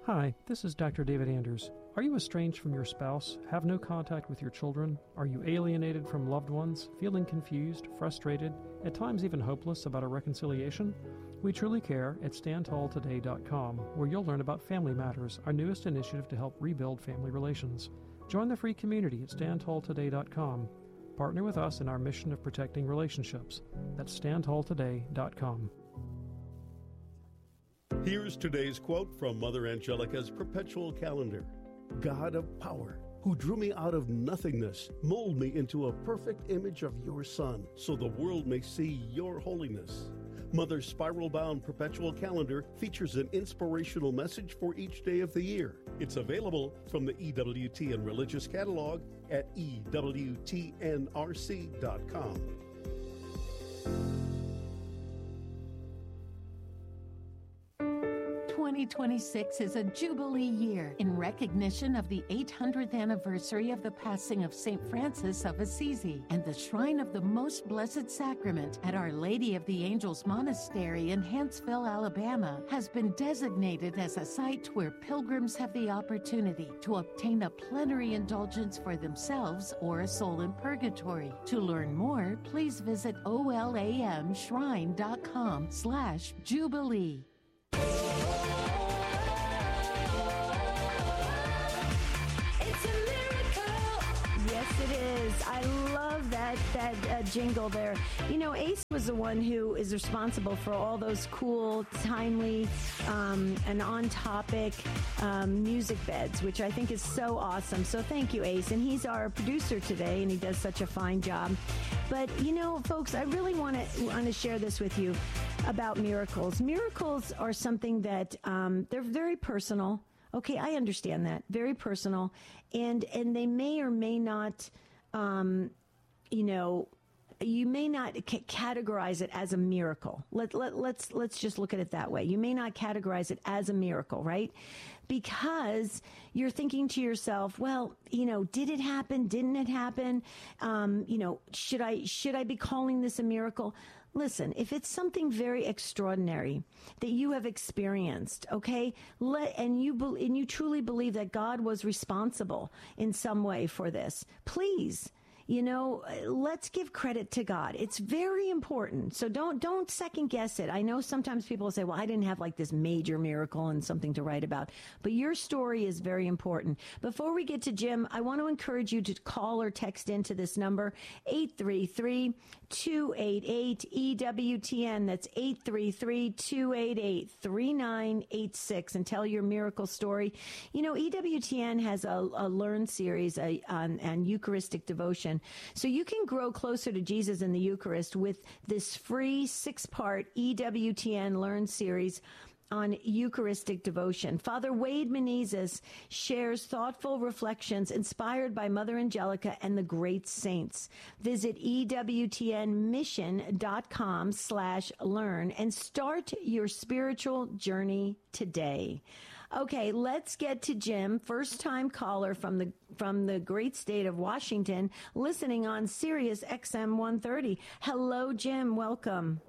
Hi, this is Dr. David Anders. Are you estranged from your spouse, have no contact with your children? Are you alienated from loved ones, feeling confused, frustrated, at times even hopeless about a reconciliation? We truly care at StandTallToday.com, where you'll learn about Family Matters, our newest initiative to help rebuild family relations. Join the free community at StandTallToday.com. Partner with us in our mission of protecting relationships. That's StandTallToday.com. Here's today's quote from Mother Angelica's perpetual calendar. God of power, who drew me out of nothingness, mold me into a perfect image of your Son, so the world may see your holiness. Mother's spiral-bound perpetual calendar features an inspirational message for each day of the year. It's available from the EWTN Religious Catalog at EWTNRC.com. 2026 is a Jubilee year in recognition of the 800th anniversary of the passing of St. Francis of Assisi, and the Shrine of the Most Blessed Sacrament at Our Lady of the Angels Monastery in Huntsville, Alabama, has been designated as a site where pilgrims have the opportunity to obtain a plenary indulgence for themselves or a soul in purgatory. To learn more, please visit olamshrine.com/Jubilee. I love that jingle there. You know, Ace was the one who is responsible for all those cool, timely, and on-topic music beds, which I think is so awesome. So thank you, Ace. And he's our producer today, and he does such a fine job. But, you know, folks, I really want to share this with you about miracles. Miracles are something that they're very personal. Okay, I understand that. Very personal. And they may or may not, you know, you may not categorize it as a miracle. Let's just look at it that way. You may not categorize it as a miracle, right? Because you're thinking to yourself, well, you know, did it happen? Didn't it happen? You know, should I be calling this a miracle? Listen, if it's something very extraordinary that you have experienced, okay, and you truly believe that God was responsible in some way for this, please, you know, let's give credit to God. It's very important. So don't second guess it. I know sometimes people say, well, I didn't have like this major miracle and something to write about, but your story is very important. Before we get to Jim, I want to encourage you to call or text into this number, 833-288-EWTN. That's 833-288-3986, and tell your miracle story. You know, EWTN has a Learn series on Eucharistic devotion. So you can grow closer to Jesus in the Eucharist with this free 6-part EWTN Learn series on Eucharistic devotion. Father Wade Menezes shares thoughtful reflections inspired by Mother Angelica and the great saints. Visit EWTNmission.com/learn and start your spiritual journey today. Okay, let's get to Jim, first-time caller from the great state of Washington, listening on Sirius XM 130. Hello, Jim. Welcome.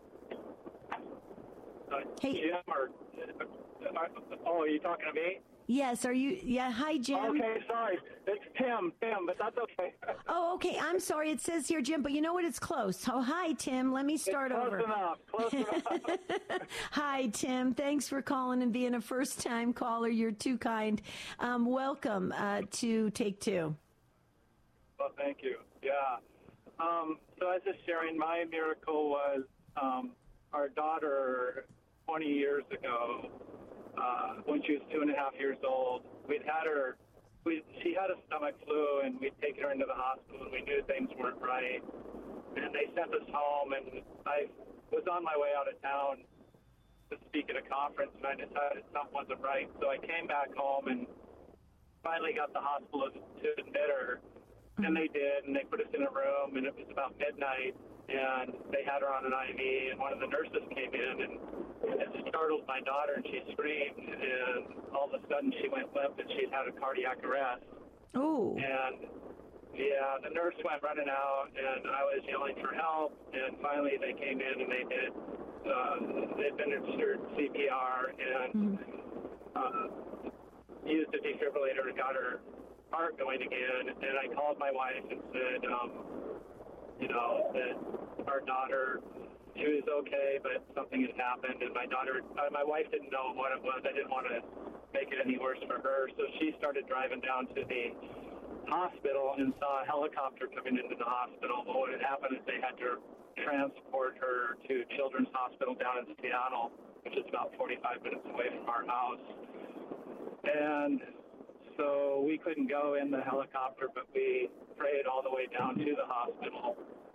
Hey, Jim, are you talking to me? Yes, are you? Yeah, hi, Jim. Okay, sorry. It's Tim, but that's okay. Oh, okay, I'm sorry. It says here, Jim, but you know what? It's close. Oh, hi, Tim. Let me start over. Close enough. Hi, Tim. Thanks for calling and being a first-time caller. You're too kind. Welcome to Take Two. Well, thank you. Yeah. So I was just sharing, my miracle was our daughter 20 years ago, when she was 2.5 years old. She had a stomach flu, and we'd taken her into the hospital, and we knew things weren't right. And they sent us home, and I was on my way out of town to speak at a conference, and I decided something wasn't right. So I came back home and finally got the hospital to admit her. And they did, and they put us in a room, and it was about midnight, and they had her on an IV, and one of the nurses came in, and it startled my daughter, and she screamed, and all of a sudden she went limp, and she'd had a cardiac arrest. Oh. And, yeah, the nurse went running out, and I was yelling for help, and finally they came in, and they administered CPR, and used a defibrillator and got her heart going again. And I called my wife and said, that our daughter, she was okay, but something had happened. And my wife didn't know what it was. I didn't want to make it any worse for her. So she started driving down to the hospital and saw a helicopter coming into the hospital. But what had happened is they had to transport her to Children's Hospital down in Seattle, which is about 45 minutes away from our house. And so we couldn't go in the helicopter, but we prayed all the way down to the hospital.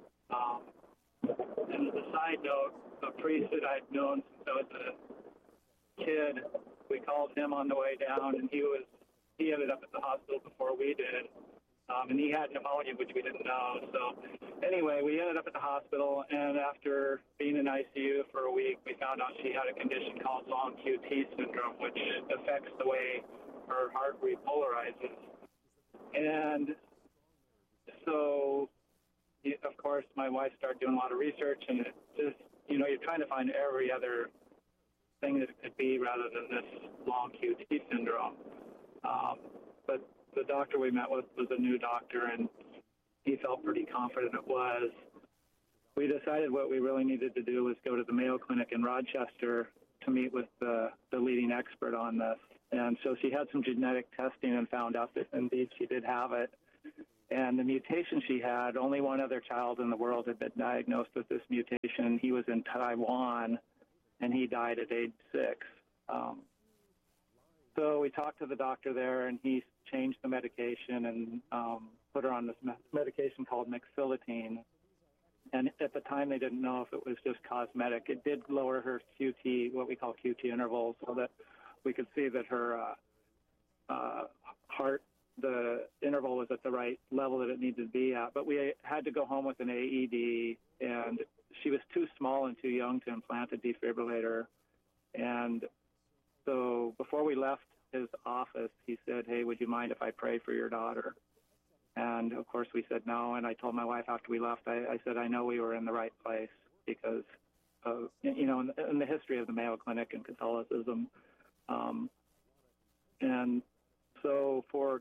And as a side note, a priest that I'd known since I was a kid, we called him on the way down, and he ended up at the hospital before we did. And he had pneumonia, which we didn't know. So anyway, we ended up at the hospital, and after being in ICU for a week, we found out she had a condition called long QT syndrome, which affects the way her heart repolarizes. And so, of course, my wife started doing a lot of research, and it just, you're trying to find every other thing that it could be rather than this long QT syndrome. But the doctor we met with was a new doctor, and he felt pretty confident it was. We decided what we really needed to do was go to the Mayo Clinic in Rochester to meet with the leading expert on this. And so she had some genetic testing and found out that indeed she did have it. And the mutation she had, only one other child in the world had been diagnosed with this mutation. He was in Taiwan, and he died at age 6. So we talked to the doctor there, and he changed the medication and put her on this medication called Mexilitine. And at the time, they didn't know if it was just cosmetic. It did lower her QT, what we call QT intervals, so that we could see that her heart, the interval was at the right level that it needed to be at. But we had to go home with an AED, and she was too small and too young to implant a defibrillator. And so before we left his office, he said, "Hey, would you mind if I pray for your daughter?" And, of course, we said no. And I told my wife after we left, I said, I know we were in the right place because, in the history of the Mayo Clinic and Catholicism. And so for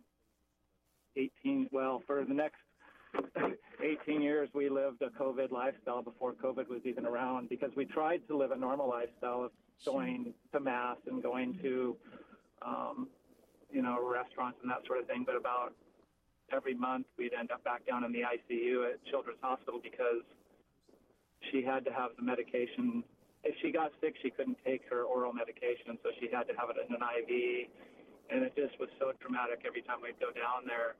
the next 18 years, we lived a COVID lifestyle before COVID was even around, because we tried to live a normal lifestyle of going to Mass and going to, restaurants and that sort of thing. But about every month, we'd end up back down in the ICU at Children's Hospital because she had to have the medication. If she got sick, she couldn't take her oral medication, so she had to have it in an IV. And it just was so traumatic every time we'd go down there.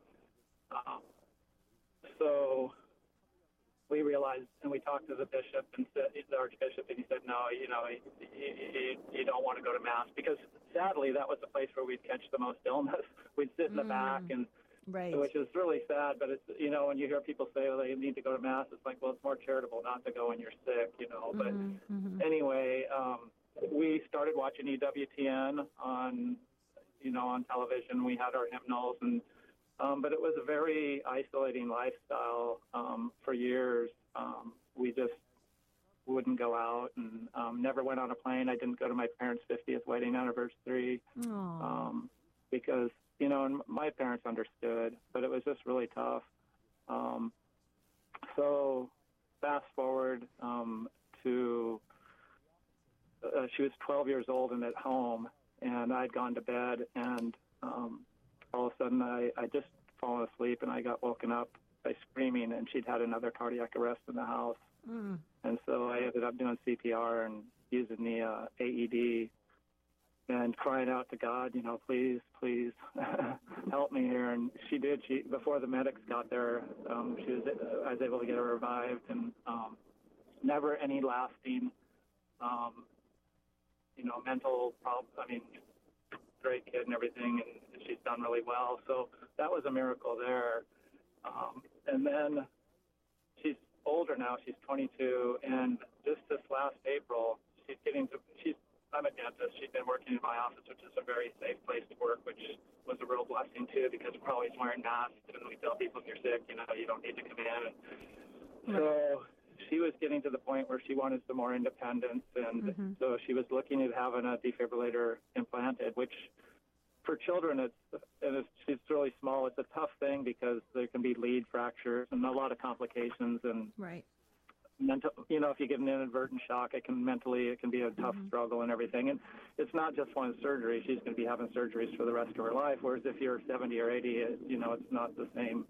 So we realized, and we talked to the bishop and the archbishop, and he said, no, you don't want to go to Mass, because sadly that was the place where we'd catch the most illness. We'd sit in the back, and right. Which is really sad. But it's, when you hear people say, oh, they need to go to Mass, it's like, well, it's more charitable not to go when you're sick, But anyway, we started watching EWTN on television. We had our hymnals, and but it was a very isolating lifestyle for years. We just wouldn't go out and never went on a plane. I didn't go to my parents' 50th wedding anniversary because, and my parents understood, but it was just really tough. So fast forward to she was 12 years old and at home, and I'd gone to bed, and all of a sudden I just fallen asleep, and I got woken up by screaming, and she'd had another cardiac arrest in the house. And so I ended up doing CPR and using the AED and crying out to God, please help me here. And she did. Before the medics got there, I was able to get her revived, and never any lasting, mental problems. I mean, great kid and everything, and she's done really well. So that was a miracle there. And then she's older now. She's 22, and just this last April, I'm a dentist. She's been working in my office, which is a very safe place to work, which was a real blessing too, because we're always wearing masks, and we tell people if you're sick, you don't need to come in. And so she was getting to the point where she wanted some more independence, and so she was looking at having a defibrillator implanted, which for children, she's really small. It's a tough thing because there can be lead fractures and a lot of complications, and right. mental, if you get an inadvertent shock, it can be a tough struggle and everything. And it's not just one surgery. She's going to be having surgeries for the rest of her life, whereas if you're 70 or 80, it's not the same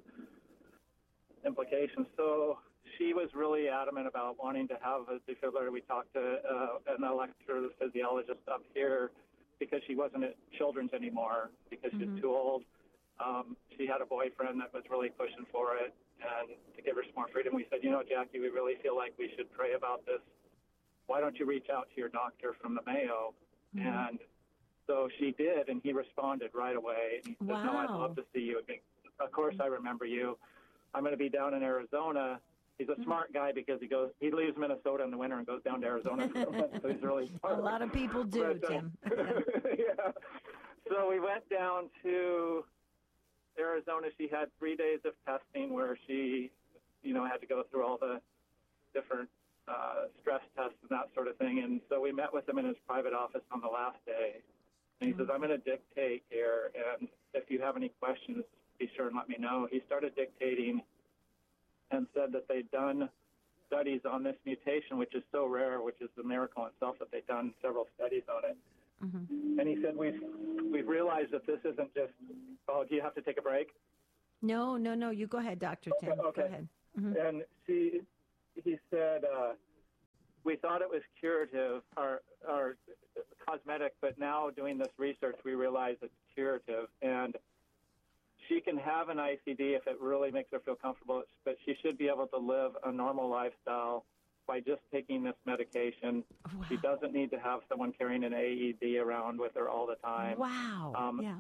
implications. So she was really adamant about wanting to have a defibrillator. We talked to an electrophysiologist up here because she wasn't at Children's anymore because she's too old. She had a boyfriend that was really pushing for it, and to give her some more freedom, we said, Jackie, we really feel like we should pray about this. Why don't you reach out to your doctor from the Mayo? And so she did, and he responded right away. And he said, no, I'd love to see you. Of course, I remember you. I'm going to be down in Arizona. He's a smart guy because he leaves Minnesota in the winter and goes down to Arizona for a month, so he's really smart. A lot of people do, Tim. Yeah. So we went down to Arizona. She had 3 days of testing where she, had to go through all the different stress tests and that sort of thing. And so we met with him in his private office on the last day. And he says, I'm going to dictate here, and if you have any questions, be sure and let me know. He started dictating and said that they'd done studies on this mutation, which is so rare, which is the miracle itself, that they've done several studies on it. And he said, we've realized that this isn't just, do you have to take a break? No. You go ahead, Dr. Tim. Okay. Go ahead. And he said, we thought it was curative or cosmetic, but now doing this research, we realize it's curative. And she can have an ICD if it really makes her feel comfortable, but she should be able to live a normal lifestyle by just taking this medication. Wow. She doesn't need to have someone carrying an AED around with her all the time. Wow. Yeah.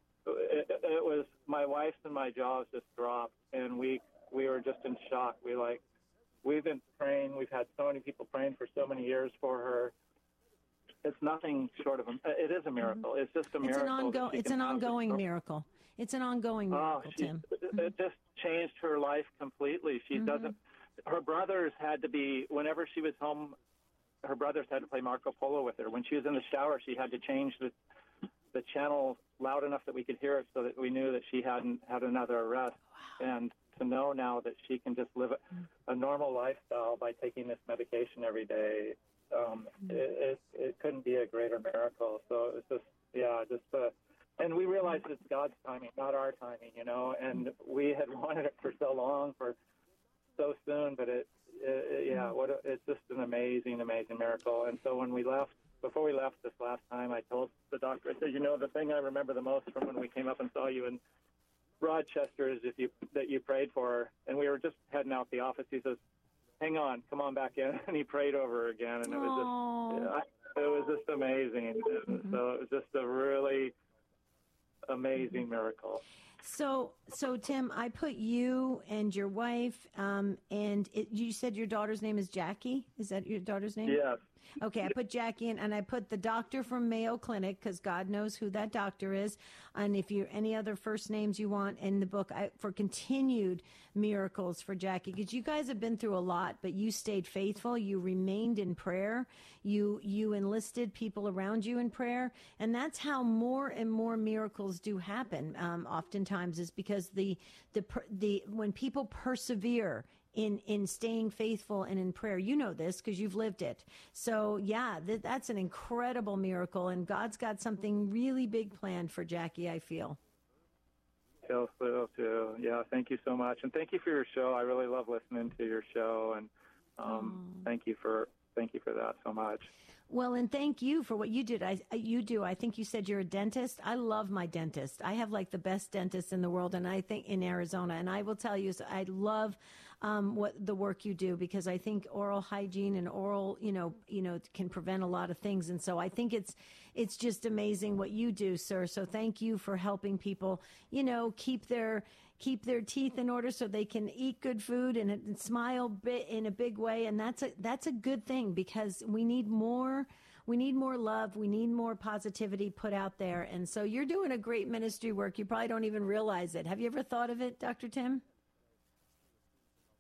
It was, my wife's and my jaws just dropped, and we were just in shock. We've been praying. We've had so many people praying for so many years for her. It's nothing short of it is a miracle. It's just a miracle. It's an ongoing miracle. It's an ongoing miracle, Tim. It just changed her life completely. She doesn't. Her brothers had to be, whenever she was home, her brothers had to play Marco Polo with her. When she was in the shower, she had to change the channel loud enough that we could hear it so that we knew that she hadn't had another arrest. Wow. And to know now that she can just live a normal lifestyle by taking this medication every day, it couldn't be a greater miracle. So it's just, and we realized it's God's timing, not our timing, and we had wanted it for so long, for so soon, but it's just an amazing, amazing miracle. And so before we left this last time, I told the doctor, I said, the thing I remember the most from when we came up and saw you in Rochester is that you prayed for her. And we were just heading out the office. He says, hang on, come on back in. And he prayed over her again. And it was just amazing. So it was just a really amazing miracle. So Tim, I put you and your wife, you said your daughter's name is Jackie? Is that your daughter's name? Yes. Okay, I put Jackie in, and I put the doctor from Mayo Clinic, because God knows who that doctor is. And if you any other first names you want in the book for continued miracles for Jackie, because you guys have been through a lot, but you stayed faithful. You remained in prayer. You enlisted people around you in prayer, and that's how more and more miracles do happen. Oftentimes, is because the when people persevere in staying faithful and in prayer. You know this because you've lived it. So, that's an incredible miracle, and God's got something really big planned for Jackie, I feel. So too. Yeah, thank you so much. And thank you for your show. I really love listening to your show, and thank you for that so much. Well, and thank you for what you did. You do. I think you said you're a dentist. I love my dentist. I have like the best dentist in the world, and I think in Arizona. And I will tell you, I love what the work you do, because I think oral hygiene and oral, can prevent a lot of things. And so I think it's just amazing what you do, sir. So thank you for helping people, keep their teeth in order so they can eat good food and smile in a big way. And that's a good thing, because we need more love. We need more positivity put out there. And so you're doing a great ministry work. You probably don't even realize it. Have you ever thought of it, Dr. Tim?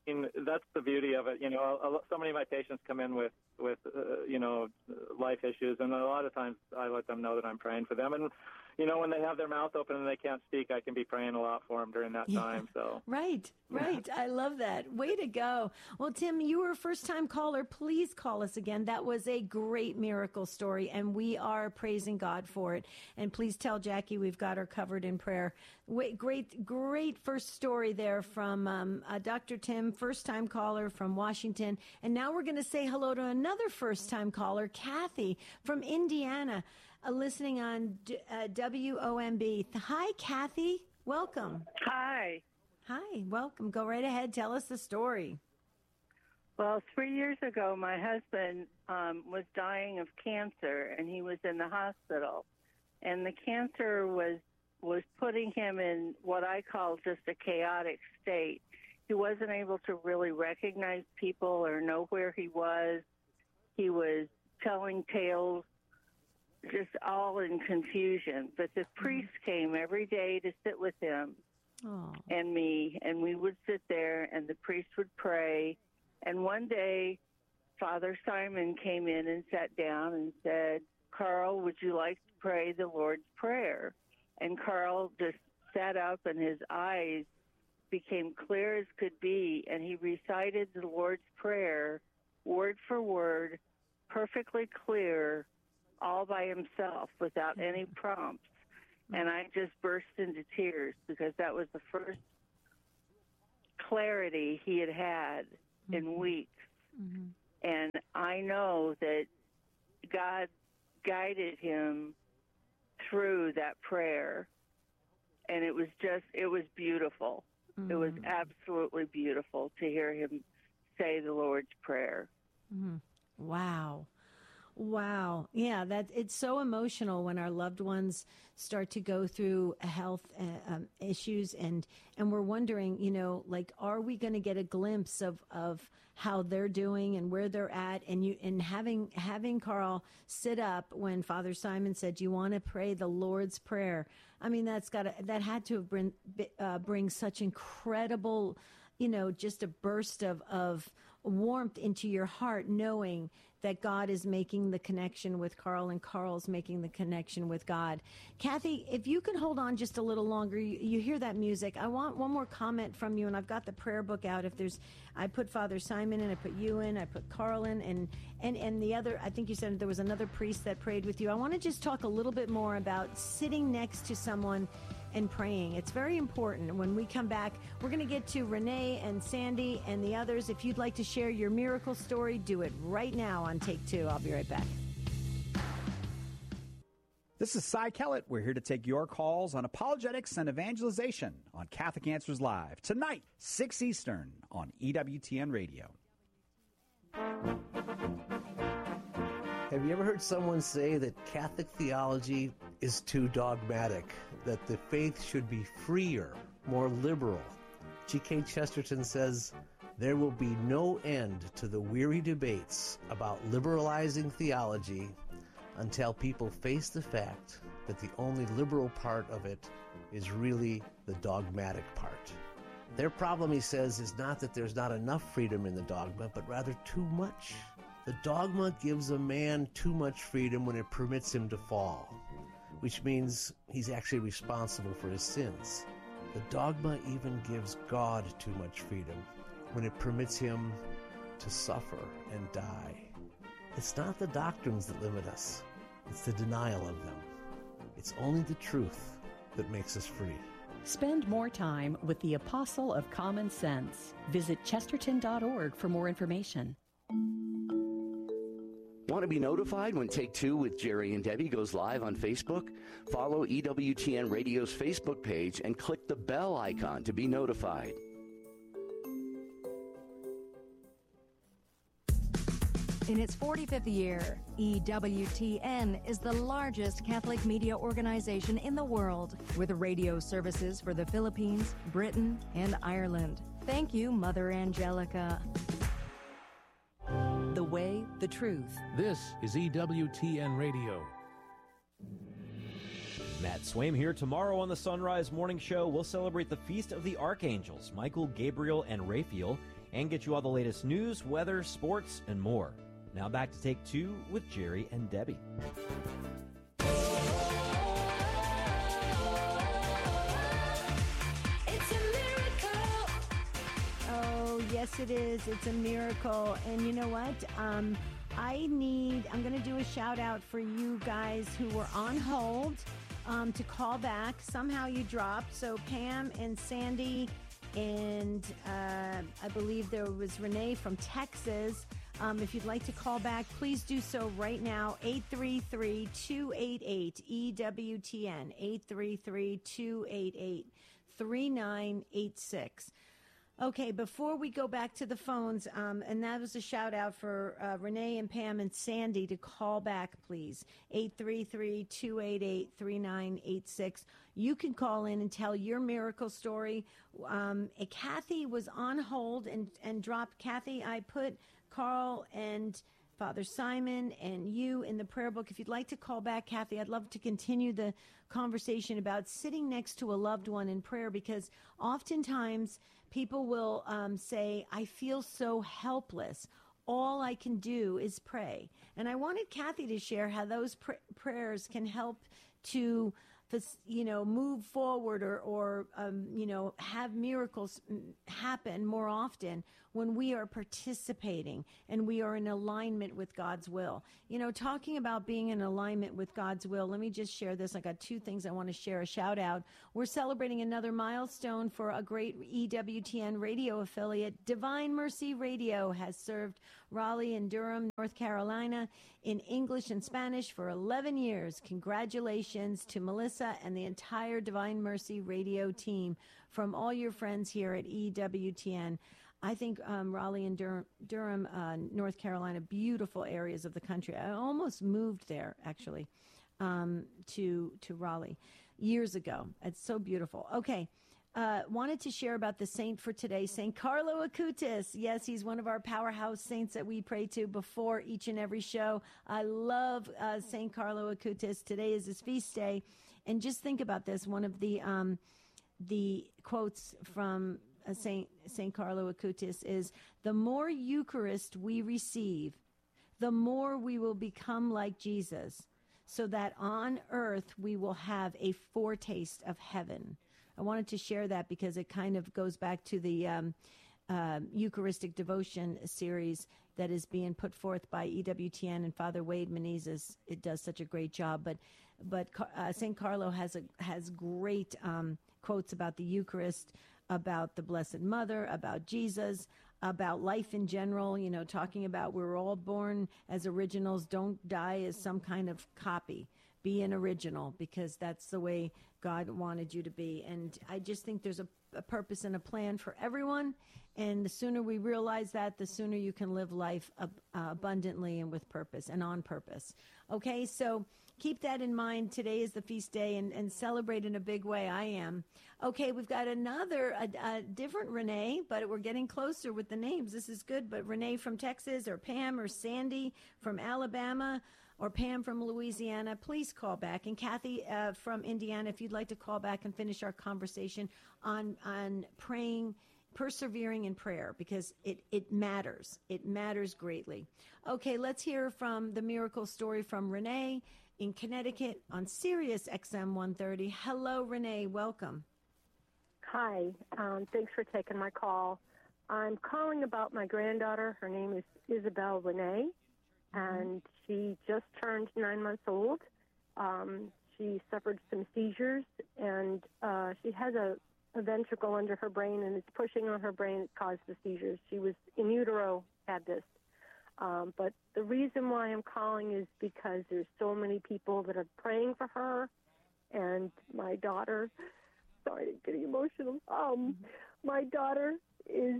mean, that's the beauty of it. So many of my patients come in with life issues, and a lot of times I let them know that I'm praying for them. And, when they have their mouth open and they can't speak, I can be praying a lot for them during that time. So Right. I love that. Way to go. Well, Tim, you were a first-time caller. Please call us again. That was a great miracle story, and we are praising God for it. And please tell Jackie we've got her covered in prayer. Great first story there from Dr. Tim, first-time caller from Washington. And now we're going to say hello to another first-time caller, Kathy from Indiana, listening on WOMB. Hi, Kathy. Welcome. Hi. Hi, welcome. Go right ahead. Tell us the story. Well, 3 years ago, my husband was dying of cancer, and he was in the hospital. And the cancer was putting him in what I call just a chaotic state. He wasn't able to really recognize people or know where he was. He was telling tales, just all in confusion. But the priest came every day to sit with him and me, and we would sit there, and the priest would pray. And one day, Father Simon came in and sat down and said, "Carl, would you like to pray the Lord's Prayer?" And Carl just sat up, and his eyes became clear as could be, and he recited the Lord's Prayer word for word, perfectly clear, all by himself without any prompts. And I just burst into tears because that was the first clarity he had had in weeks. Mm-hmm. And I know that God guided him through that prayer. And it was beautiful. Mm-hmm. It was absolutely beautiful to hear him say the Lord's Prayer. Mm-hmm. Wow. Yeah, it's so emotional when our loved ones start to go through health issues, and we're wondering, are we going to get a glimpse of how they're doing and where they're at? And having Carl sit up when Father Simon said, "You want to pray the Lord's Prayer?" I mean, that had to have bring such incredible, just a burst of warmth into your heart, knowing that God is making the connection with Carl and Carl's making the connection with God. Kathy, if you can hold on just a little longer, you hear that music. I want one more comment from you, and I've got the prayer book out. I put Father Simon in, I put you in, I put Carl in, and the other, I think you said there was another priest that prayed with you. I want to just talk a little bit more about sitting next to someone and praying. It's very important. When we come back, we're going to get to Renee and Sandy and the others. If you'd like to share your miracle story, do it right now on Take Two. I'll be right back. This is Cy Kellett. We're here to take your calls on apologetics and evangelization on Catholic Answers Live tonight, 6 Eastern on EWTN Radio. Have you ever heard someone say that Catholic theology is too dogmatic, that the faith should be freer, more liberal? G.K. Chesterton says, "There will be no end to the weary debates about liberalizing theology until people face the fact that the only liberal part of it is really the dogmatic part." Their problem, he says, is not that there's not enough freedom in the dogma, but rather too much. The dogma gives a man too much freedom when it permits him to fall, which means he's actually responsible for his sins. The dogma even gives God too much freedom when it permits him to suffer and die. It's not the doctrines that limit us. It's the denial of them. It's only the truth that makes us free. Spend more time with the Apostle of Common Sense. Visit chesterton.org for more information. Want to be notified when Take Two with Jerry and Debbie goes live on Facebook? Follow EWTN Radio's Facebook page and click the bell icon to be notified. In its 45th year, EWTN is the largest Catholic media organization in the world, with radio services for the Philippines, Britain, and Ireland. Thank you, Mother Angelica. The way, the truth. This is EWTN Radio. Matt Swaim here. Tomorrow on the Sunrise Morning Show, we'll celebrate the Feast of the Archangels, Michael, Gabriel, and Raphael. and get you all the latest news, weather, sports, and more. Now back to Take Two with Jerry and Debbie. Yes, it is. It's a miracle. And you know what? I'm going to do a shout out for you guys who were on hold to call back. Somehow you dropped. So Pam and Sandy and I believe there was Renee from Texas. If you'd like to call back, please do so right now. 833-288-EWTN. 833-288-3986. Okay, before we go back to the phones, and that was a shout out for Renee and Pam and Sandy to call back, please. 833-288-3986. You can call in and tell your miracle story. Kathy was on hold and dropped. Kathy, I put Carl and Father Simon and you in the prayer book. If you'd like to call back, Kathy, I'd love to continue the conversation about sitting next to a loved one in prayer, because oftentimes people will say, I feel so helpless. All I can do is pray. And I wanted Kathy to share how those prayers can help to move forward or have miracles happen more often when we are participating and we are in alignment with God's will. Talking about being in alignment with God's will, let me just share this. I got two things I want to share, a shout out. We're celebrating another milestone for a great EWTN radio affiliate. Divine Mercy Radio has served Raleigh and Durham, North Carolina in English and Spanish for 11 years. Congratulations to Melissa and the entire Divine Mercy Radio team from all your friends here at EWTN. I think Raleigh and Durham, North Carolina, beautiful areas of the country. I almost moved there, actually, to Raleigh years ago. It's so beautiful. Okay. Wanted to share about the saint for today, St. Carlo Acutis. Yes, he's one of our powerhouse saints that we pray to before each and every show. I love St. Carlo Acutis. Today is his feast day. And just think about this. One of the quotes from St. Carlo Acutis is, the more Eucharist we receive, the more we will become like Jesus, so that on earth we will have a foretaste of heaven. I wanted to share that because it kind of goes back to the Eucharistic devotion series that is being put forth by EWTN, and Father Wade Menezes. It does such a great job. But St. Carlo has great quotes about the Eucharist, about the Blessed Mother, about Jesus, about life in general, talking about we're all born as originals, don't die as some kind of copy. Be an original, because that's the way God wanted you to be. And I just think there's a purpose and a plan for everyone. And the sooner we realize that, the sooner you can live life abundantly and with purpose and on purpose. Okay, so keep that in mind. Today is the feast day, and celebrate in a big way. I am. Okay, we've got a different Renee, but we're getting closer with the names. This is good. But Renee from Texas, or Pam or Sandy from Alabama, or Pam from Louisiana, please call back. And Kathy from Indiana, if you'd like to call back and finish our conversation on praying, persevering in prayer, because it matters. It matters greatly. Okay, let's hear from the miracle story from Renee in Connecticut on Sirius XM 130. Hello, Renee. Welcome. Hi. Thanks for taking my call. I'm calling about my granddaughter. Her name is Isabel Renee, and she just turned 9 months old. She suffered some seizures, and she has a ventricle under her brain, and it's pushing on her brain that caused the seizures. She was in utero, had this. But the reason why I'm calling is because there's so many people that are praying for her, and my daughter, sorry, I'm getting emotional. My daughter is,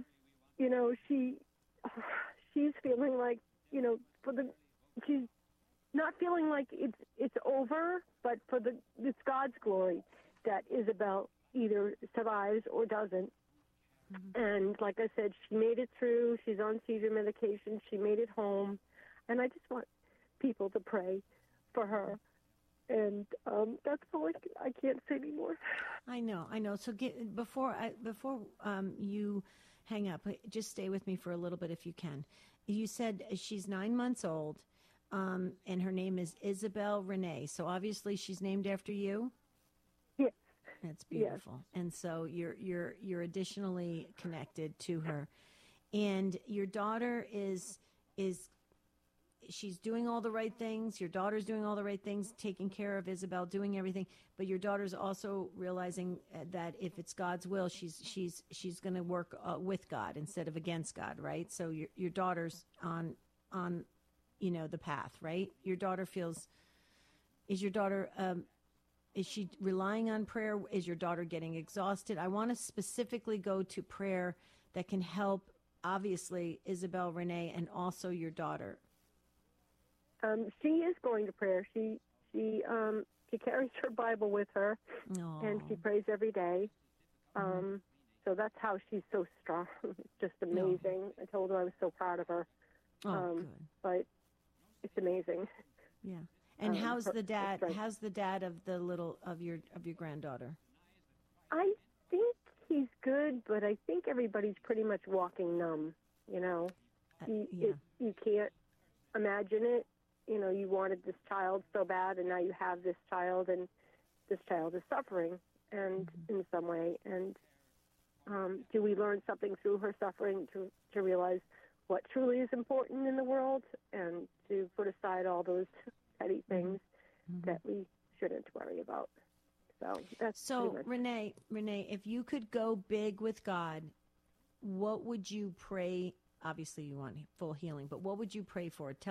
she's feeling like, she's not feeling like it's over, but it's God's glory that Isabel either survives or doesn't. Mm-hmm. And like I said, she made it through. She's on seizure medication. She made it home. And I just want people to pray for her. And that's all I can't say anymore. I know. So before you hang up. Just stay with me for a little bit if you can. You said she's 9 months old, and her name is Isabel Renee. So obviously she's named after you? Yes. That's beautiful. Yes. And so you're additionally connected to her. And your daughter is she's doing all the right things. Your daughter's doing all the right things, taking care of Isabel, doing everything. But your daughter's also realizing that if it's God's will, she's going to work with God instead of against God, right? So your daughter's on the path, right? Your daughter is she relying on prayer? Is your daughter getting exhausted? I want to specifically go to prayer that can help, obviously, Isabel Renee and also your daughter. She is going to prayer. She carries her Bible with her, and she prays every day. So that's how she's so strong. It's just amazing. I told her I was so proud of her. Good. But it's amazing. Yeah. And how's the dad? How's the dad of your granddaughter? I think he's good, but I think everybody's pretty much walking numb. You know, you can't imagine it. You know, you wanted this child so bad, and now you have this child, and this child is suffering, and in some way. And do we learn something through her suffering to realize what truly is important in the world, and to put aside all those petty things that we shouldn't worry about? So that's Renee, if you could go big with God, what would you pray? Obviously, you want full healing, but what would you pray for?